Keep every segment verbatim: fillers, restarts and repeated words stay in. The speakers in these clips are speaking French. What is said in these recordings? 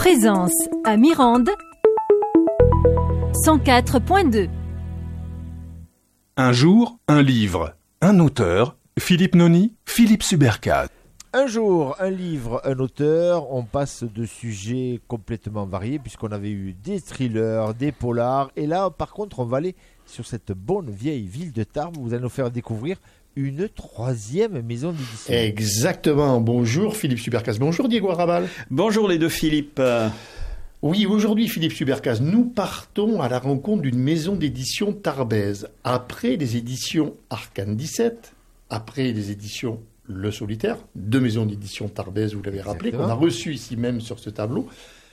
Présence à Mirande, cent quatre point deux. Un jour, un livre, un auteur, Philippe Noni, Philippe Subercase. Un jour, un livre, un auteur, on passe de sujets complètement variés puisqu'on avait eu des thrillers, des polars. Et là, par contre, on va aller sur cette bonne vieille ville de Tarbes. Vous allez nous faire découvrir une troisième maison d'édition. Exactement. Bonjour Philippe Subercase. Bonjour Diego Arrabal. Bonjour les deux Philippe. Oui, aujourd'hui Philippe Subercase, nous partons à la rencontre d'une maison d'édition tarbaise. Après les éditions Arcane dix-sept, après les éditions Le Solitaire, deux maisons d'édition tarbaises, vous l'avez rappelé, qu'on a reçues ici même sur ce tableau.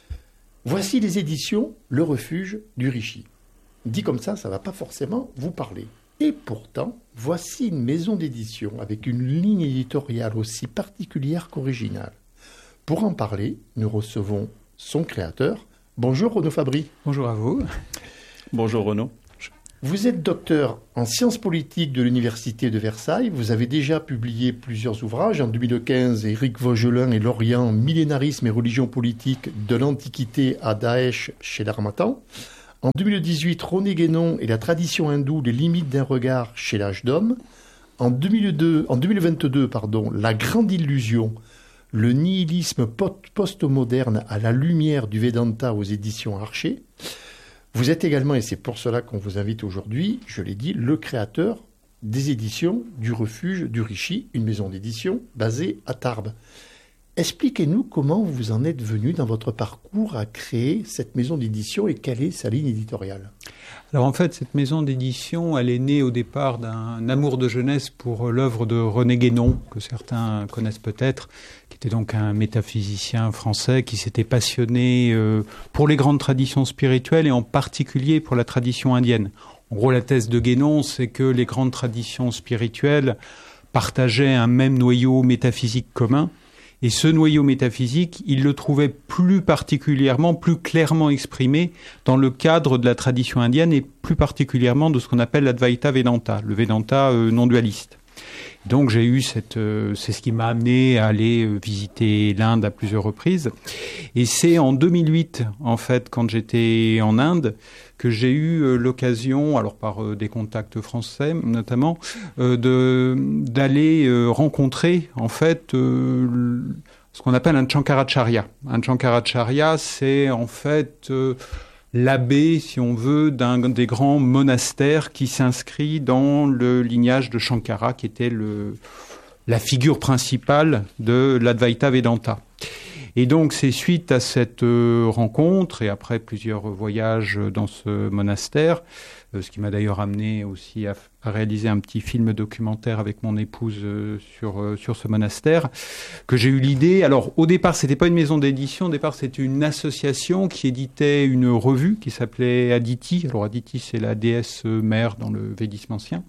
Voici les éditions Le Refuge du Richy. Dit comme ça, ça ne va pas forcément vous parler. Et pourtant, voici une maison d'édition avec une ligne éditoriale aussi particulière qu'originale. Pour en parler, nous recevons son créateur. Bonjour Renaud Fabry. Bonjour à vous. Bonjour Renaud. Vous êtes docteur en sciences politiques de l'Université de Versailles. Vous avez déjà publié plusieurs ouvrages. En deux mille quinze, Éric Vaugelin et Lorient, Millénarisme et religion politique de l'Antiquité à Daesh chez l'Harmattan. En deux mille dix-huit, René Guénon et la tradition hindoue, les limites d'un regard chez l'Âge d'Homme. En, deux mille deux, en deux mille vingt-deux, pardon, La Grande Illusion, le nihilisme post-moderne à la lumière du Vedanta aux éditions Archer. Vous êtes également, et c'est pour cela qu'on vous invite aujourd'hui, je l'ai dit, le créateur des éditions du Refuge du Richy, une maison d'édition basée à Tarbes. Expliquez-nous comment vous en êtes venu dans votre parcours à créer cette maison d'édition et quelle est sa ligne éditoriale. Alors en fait, cette maison d'édition, elle est née au départ d'un amour de jeunesse pour l'œuvre de René Guénon, que certains connaissent peut-être, qui était donc un métaphysicien français qui s'était passionné euh, pour les grandes traditions spirituelles et en particulier pour la tradition indienne. En gros, la thèse de Guénon, c'est que les grandes traditions spirituelles partageaient un même noyau métaphysique commun. Et ce noyau métaphysique, il le trouvait plus particulièrement, plus clairement exprimé dans le cadre de la tradition indienne et plus particulièrement de ce qu'on appelle l'Advaita Vedanta, le Vedanta euh, non dualiste. Donc j'ai eu cette, euh, c'est ce qui m'a amené à aller euh, visiter l'Inde à plusieurs reprises. Et c'est en deux mille huit, en fait, quand j'étais en Inde, que j'ai eu euh, l'occasion, alors par euh, des contacts français notamment, euh, de d'aller euh, rencontrer en fait euh, ce qu'on appelle un Shankaracharya. Un Shankaracharya, c'est en fait euh, l'abbé, si on veut, d'un des grands monastères qui s'inscrit dans le lignage de Shankara, qui était le, la figure principale de l'Advaita Vedanta. Et donc, c'est suite à cette euh, rencontre et après plusieurs voyages dans ce monastère, euh, ce qui m'a d'ailleurs amené aussi à, à réaliser un petit film documentaire avec mon épouse euh, sur euh, sur ce monastère, que j'ai eu l'idée. Alors, au départ, c'était pas une maison d'édition. Au départ, c'était une association qui éditait une revue qui s'appelait Aditi. Alors, Aditi, c'est la déesse mère dans le védisme ancien.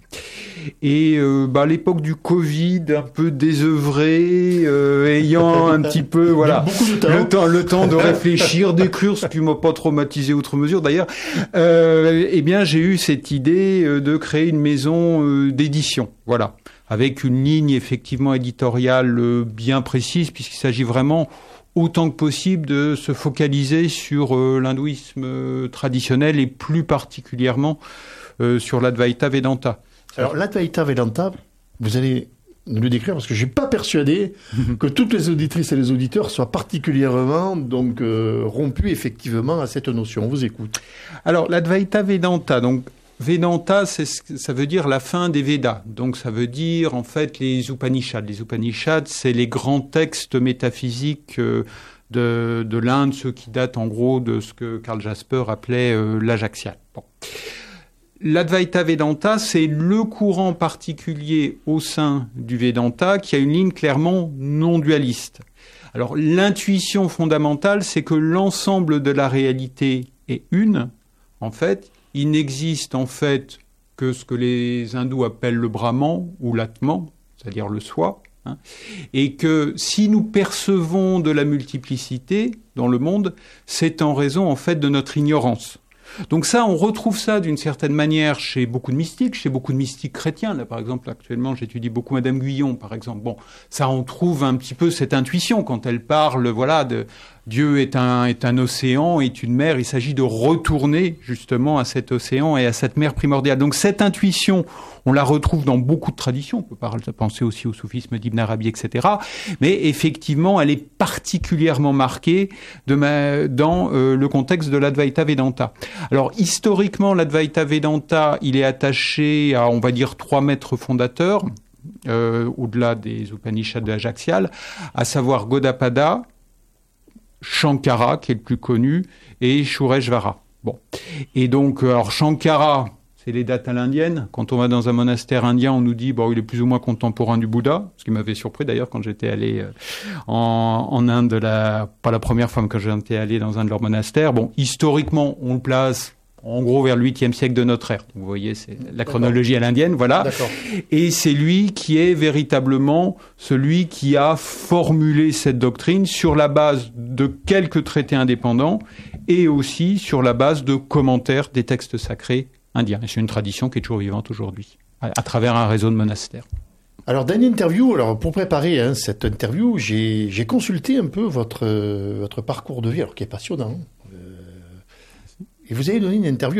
Et euh, bah, à l'époque du Covid, un peu désœuvré, euh, ayant un petit peu, voilà. Le temps, le temps de réfléchir, d'écrire, ce qui m'a pas traumatisé outre mesure d'ailleurs. Euh, eh bien, j'ai eu cette idée de créer une maison euh, d'édition, voilà, avec une ligne effectivement éditoriale euh, bien précise, puisqu'il s'agit vraiment autant que possible de se focaliser sur euh, l'hindouisme euh, traditionnel et plus particulièrement euh, sur l'Advaita Vedanta. Alors l'Advaita Vedanta, vous allez nous le décrire parce que je ne suis pas persuadé que toutes les auditrices et les auditeurs soient particulièrement donc euh, rompus effectivement à cette notion. On vous écoute. Alors l'Advaita Vedanta, donc Vedanta, c'est, ça veut dire la fin des Védas. Donc ça veut dire en fait les Upanishads. Les Upanishads, c'est les grands textes métaphysiques euh, de, de l'Inde, ceux qui datent en gros de ce que Karl Jasper appelait euh, l'âge axial. Bon. L'Advaita Vedanta, c'est le courant particulier au sein du Vedanta qui a une ligne clairement non dualiste. Alors, l'intuition fondamentale, c'est que l'ensemble de la réalité est une. En fait, il n'existe en fait que ce que les hindous appellent le Brahman ou l'Atman, c'est-à-dire le soi. Hein, et que si nous percevons de la multiplicité dans le monde, c'est en raison en fait de notre ignorance. Donc ça, on retrouve ça d'une certaine manière chez beaucoup de mystiques, chez beaucoup de mystiques chrétiens. Là, par exemple, actuellement, j'étudie beaucoup Madame Guyon, par exemple. Bon, ça, on trouve un petit peu cette intuition quand elle parle, voilà, de Dieu est un, est un océan, est une mer. Il s'agit de retourner justement à cet océan et à cette mer primordiale. Donc cette intuition, on la retrouve dans beaucoup de traditions. On peut penser aussi au soufisme d'Ibn Arabi, et cetera. Mais effectivement, elle est particulièrement marquée de ma, dans euh, le contexte de l'Advaita Vedanta. Alors historiquement, l'Advaita Vedanta, il est attaché à, on va dire, trois maîtres fondateurs, euh, au-delà des Upanishads de l'Ajaxial, à savoir Gaudapada, Shankara, qui est le plus connu, et Shureshvara. Bon. Et donc, alors Shankara, c'est les dates à l'indienne. Quand on va dans un monastère indien, on nous dit, bon, il est plus ou moins contemporain du Bouddha, ce qui m'avait surpris d'ailleurs quand j'étais allé en, en Inde, la, pas la première fois, mais quand j'étais allé dans un de leurs monastères. Bon, historiquement, on le place en gros vers le huitième siècle de notre ère. Donc, vous voyez, c'est la chronologie D'accord. à l'indienne, voilà. D'accord. Et c'est lui qui est véritablement celui qui a formulé cette doctrine sur la base de quelques traités indépendants et aussi sur la base de commentaires des textes sacrés indiens. Et c'est une tradition qui est toujours vivante aujourd'hui, à, à travers un réseau de monastères. Alors, dans une interview, alors pour préparer hein, cette interview, j'ai, j'ai consulté un peu votre, euh, votre parcours de vie, alors qui est passionnant. Euh, et vous avez donné une interview